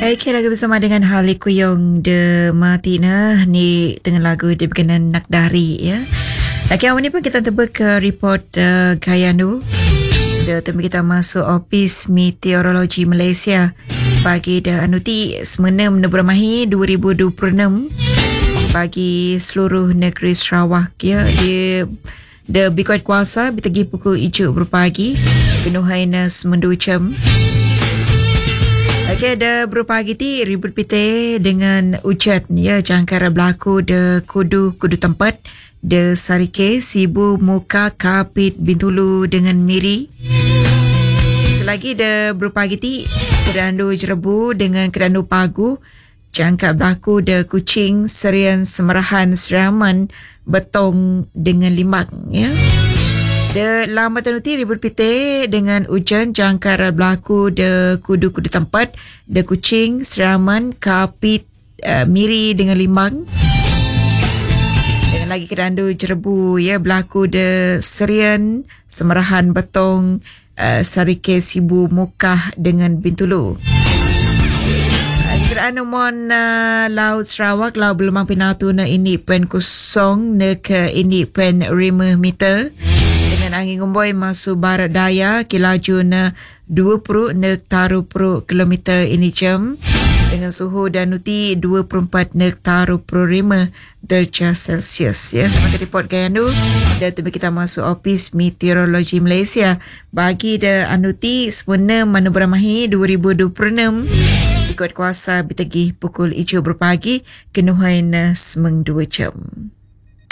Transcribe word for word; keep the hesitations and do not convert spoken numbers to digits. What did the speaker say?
Okay, lagu bersama dengan Harley Kuyong de Martina ni dengan lagu dia berkenan Nak Dari ya. Okay, awal ni pun kita tebak ke report uh, Gayanu. Dia tempat kita masuk Office Meteorologi Malaysia bagi dah anuti semena Menebramahi dua ribu dua puluh enam bagi seluruh negeri Sarawak ya. Dia dia berkuat kuasa bertegi pukul ijuk berpagi penuhan semendua jam. Okey, ada berupa pagi ti ribut pite dengan ucat ya jangkar berlaku de kudu kudu tempat de Sarike Sibu Muka Kapit Bintulu dengan Miri. Selagi de berupa pagi ti kedandu jerebu dengan kedandu pagu jangkar berlaku de Kuching Serian Semerahan Seraman Betong dengan Limbang ya. De lambatan uti ribut pite dengan hujan jangkar berlaku de kudu-kudu tempat de Kuching, Seraman, Kapit, uh, Miri dengan Limbang. Dengan lagi kedandu jerebu ya berlaku de Serian, Semerahan, Betong, uh, Sarike, Sibu, Mukah dengan Bintulu. Kerana mon uh, Laut Sarawak, Laut Belemang Pinatu na ini pen kosong na ke ini pen lima meter. Dengan angin ngumboy masuk barat daya kilaju na dua puluh nek taruh puluh kilometer ini jam dengan suhu dan uti dua puluh empat nek taruh puluh lima darjah Celsius ya. Sama ke report Gayanu dan tiba kita masuk Office Meteorologi Malaysia bagi dah anuti semena Menebramahi dua ribu dua puluh enam ikut kuasa bertegi pukul ijuk berpagi kenuhan semeng dua jam.